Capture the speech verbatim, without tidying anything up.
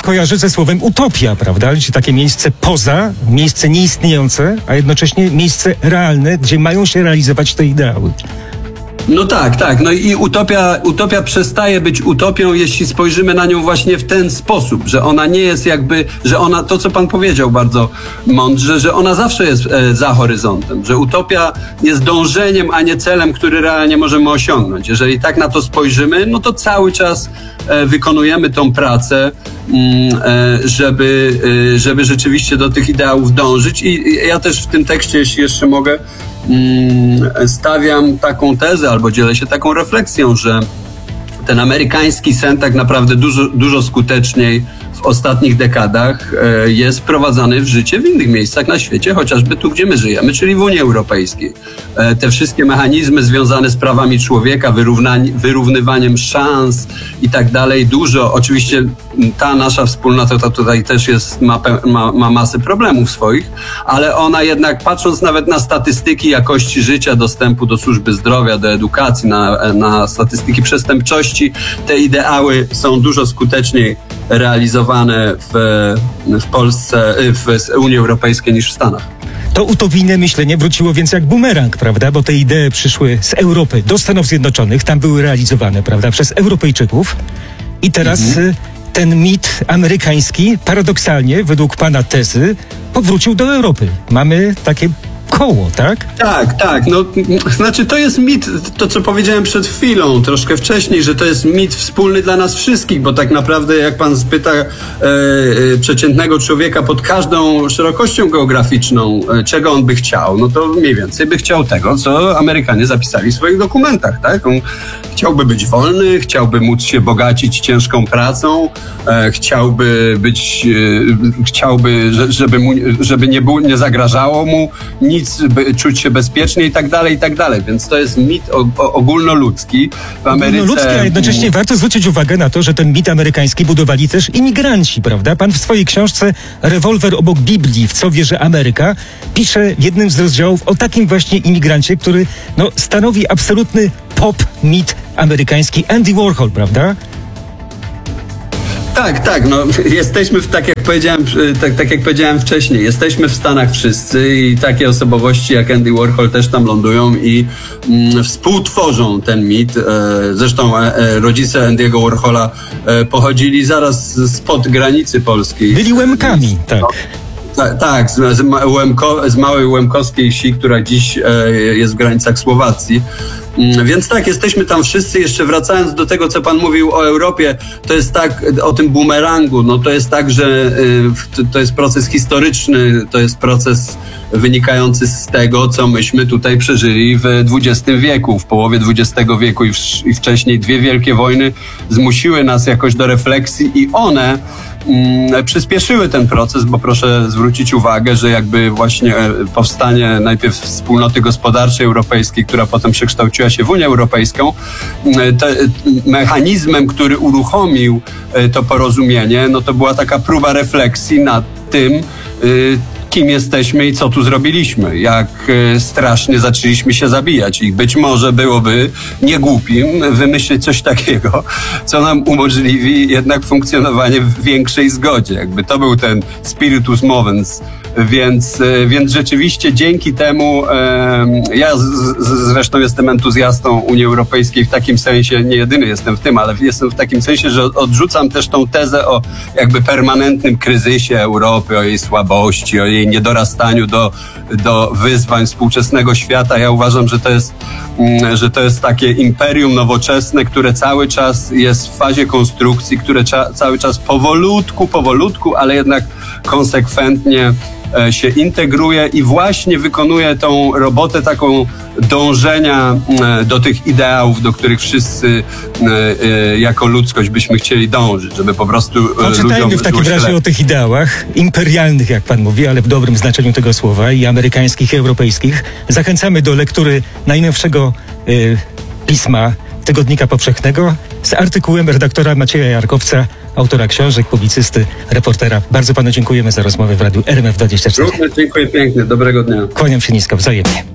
kojarzy ze słowem utopia, prawda? Czyli takie miejsce poza, miejsce nieistniejące, a jednocześnie miejsce realne, gdzie mają się realizować te ideały. No tak, tak. No i utopia, utopia przestaje być utopią, jeśli spojrzymy na nią właśnie w ten sposób, że ona nie jest jakby, że ona, to co pan powiedział bardzo mądrze, że ona zawsze jest e, za horyzontem, że utopia jest dążeniem, a nie celem, który realnie możemy osiągnąć. Jeżeli tak na to spojrzymy, no to cały czas e, wykonujemy tą pracę, mm, e, żeby, e, żeby rzeczywiście do tych ideałów dążyć. I, i ja też w tym tekście, jeśli jeszcze mogę, stawiam taką tezę albo dzielę się taką refleksją, że ten amerykański sen tak naprawdę dużo, dużo skuteczniej w ostatnich dekadach jest wprowadzany w życie w innych miejscach na świecie, chociażby tu, gdzie my żyjemy, czyli w Unii Europejskiej. Te wszystkie mechanizmy związane z prawami człowieka, wyrównywaniem szans i tak dalej, dużo. Oczywiście ta nasza wspólnota to tutaj też jest, ma, ma, ma masę problemów swoich, ale ona jednak, patrząc nawet na statystyki jakości życia, dostępu do służby zdrowia, do edukacji, na, na statystyki przestępczości, te ideały są dużo skuteczniej realizowane w, w Polsce, w Unii Europejskiej niż w Stanach. To utopijne myślenie wróciło więc jak bumerang, prawda? Bo te idee przyszły z Europy do Stanów Zjednoczonych, tam były realizowane, prawda, przez Europejczyków. I teraz mhm. ten mit amerykański, paradoksalnie, według pana tezy, powrócił do Europy. Mamy takie koło, tak? Tak, tak. No, znaczy to jest mit, to co powiedziałem przed chwilą, troszkę wcześniej, że to jest mit wspólny dla nas wszystkich, bo tak naprawdę jak pan spyta e, e, przeciętnego człowieka pod każdą szerokością geograficzną, e, czego on by chciał, no to mniej więcej by chciał tego, co Amerykanie zapisali w swoich dokumentach, tak? On chciałby być wolny, chciałby móc się bogacić ciężką pracą, e, chciałby być, e, chciałby, żeby, mu, żeby nie, było, nie zagrażało mu nic, by czuć się bezpiecznie i tak dalej, i tak dalej. Więc to jest mit o, o, ogólnoludzki w Ameryce. Ogólnoludzki, a jednocześnie warto zwrócić uwagę na to, że ten mit amerykański budowali też imigranci, prawda? Pan w swojej książce Rewolwer obok Biblii, w co wierzy Ameryka, pisze w jednym z rozdziałów o takim właśnie imigrancie, który no, stanowi absolutny pop mit amerykański, Andy Warhol, prawda? Tak, tak, no jesteśmy, w, tak, jak powiedziałem, tak, tak jak powiedziałem wcześniej, jesteśmy w Stanach wszyscy i takie osobowości jak Andy Warhol też tam lądują i mm, współtworzą ten mit. E, zresztą e, rodzice Andy'ego Warhola e, pochodzili zaraz spod granicy polskiej. Byli Łemkami, tak. No. Tak, tak, z, z, Łemko, z małej łemkowskiej wsi, która dziś e, jest w granicach Słowacji. Mm, więc tak, jesteśmy tam wszyscy. Jeszcze wracając do tego, co pan mówił o Europie, to jest tak, o tym bumerangu, no to jest tak, że y, to, to jest proces historyczny, to jest proces wynikający z tego, co myśmy tutaj przeżyli w dwudziestym wieku, w połowie dwudziestego wieku i, w, i wcześniej dwie wielkie wojny zmusiły nas jakoś do refleksji i one mm, przyspieszyły ten proces, bo proszę zwrócić uwagę, że jakby właśnie powstanie najpierw wspólnoty gospodarczej europejskiej, która potem przekształciła się w Unię Europejską, te, mechanizmem, który uruchomił to porozumienie, no to była taka próba refleksji nad tym, kim jesteśmy i co tu zrobiliśmy, jak strasznie zaczęliśmy się zabijać i być może byłoby niegłupim wymyślić coś takiego, co nam umożliwi jednak funkcjonowanie w większej zgodzie. Jakby to był ten spiritus movens, więc, więc rzeczywiście dzięki temu e, ja z, z, zresztą jestem entuzjastą Unii Europejskiej w takim sensie, nie jedyny jestem w tym, ale jestem w takim sensie, że odrzucam też tą tezę o jakby permanentnym kryzysie Europy, o jej słabości, o jej niedorastaniu do, do wyzwań współczesnego świata. Ja uważam, że to jest, że to jest takie imperium nowoczesne, które cały czas jest w fazie konstrukcji, które cza, cały czas powolutku, powolutku, ale jednak konsekwentnie się integruje i właśnie wykonuje tą robotę taką dążenia do tych ideałów, do których wszyscy jako ludzkość byśmy chcieli dążyć, żeby po prostu Poczytajmy w takim razie lepiej o tych ideałach imperialnych, jak pan mówi, ale w dobrym znaczeniu tego słowa, i amerykańskich, i europejskich. Zachęcamy do lektury najnowszego y, pisma Tygodnika Powszechnego z artykułem redaktora Macieja Jarkowca, autora książek, publicysty, reportera. Bardzo panu dziękujemy za rozmowę w Radiu R M F dwadzieścia cztery. Również dziękuję pięknie. Dobrego dnia. Kłaniam się nisko, wzajemnie.